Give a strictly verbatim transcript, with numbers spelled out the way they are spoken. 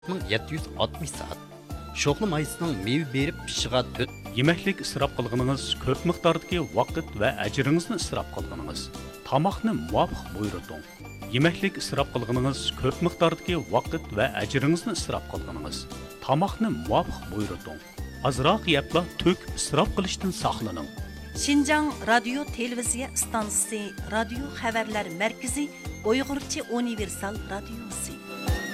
yetti yuz oltmish soat. Sho'xli maysining meva berib pishiga to'rt. Yemeklik isrof qilganingiz ko'p miqdordagi vaqt va ajringizni isrof qilganingiz. Tamoqni muvofiq buyurting. Yemeklik isrof qilganingiz ko'p miqdordagi vaqt va ajringizni isrof qilganingiz. Tamoqni muvofiq buyurting. Azroq yepla to'k isrof qilishdan saqlaning. Şinjan Radyo Televiziya Stansiyasi, Radio Xabarlar Markazi, Uyg'urcha universal radiosi.